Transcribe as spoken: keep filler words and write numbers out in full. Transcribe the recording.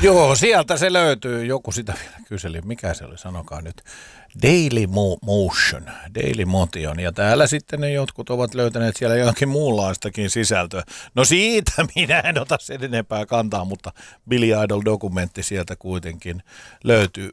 Joo, sieltä se löytyy. Joku sitä vielä kyseli. Mikä se oli? Sanokaa nyt. Daily Motion. Daily Motion. Ja täällä sitten ne jotkut ovat löytäneet siellä johonkin muunlaistakin sisältöä. No siitä minä en ota sen enempää kantaa, mutta Billy Idol-dokumentti sieltä kuitenkin löytyy.